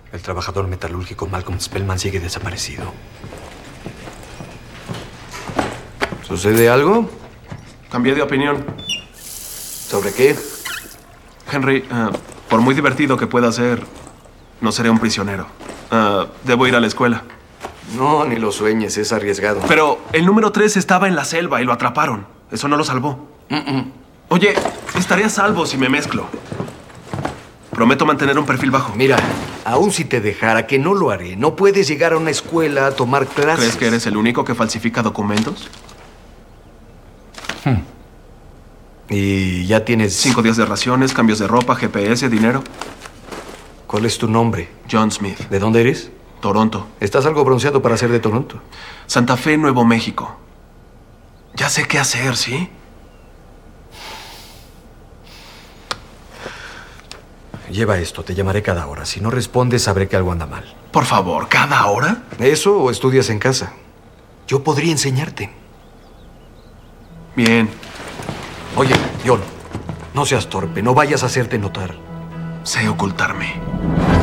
El trabajador metalúrgico Malcolm Spellman sigue desaparecido. ¿Sucede algo? Cambié de opinión. ¿Sobre qué? Henry, por muy divertido que pueda ser, no seré un prisionero. Debo ir a la escuela. No, ni lo sueñes, es arriesgado. Pero el número 3 estaba en la selva y lo atraparon. Eso no lo salvó. Oye, estaré a salvo si me mezclo. Prometo mantener un perfil bajo. Mira, aun si te dejara, que no lo haré, no puedes llegar a una escuela a tomar clases. ¿Crees que eres el único que falsifica documentos? Y ya tienes... 5 días de raciones, cambios de ropa, GPS, dinero. ¿Cuál es tu nombre? John Smith. ¿De dónde eres? Toronto. Estás algo bronceado para ser de Toronto. Santa Fe, Nuevo México. Ya sé qué hacer, ¿sí? Lleva esto, te llamaré cada hora. Si no respondes, sabré que algo anda mal. Por favor, ¿cada hora? ¿Eso o estudias en casa? Yo podría enseñarte. Bien. Oye, John, no seas torpe, no vayas a hacerte notar. Sé ocultarme.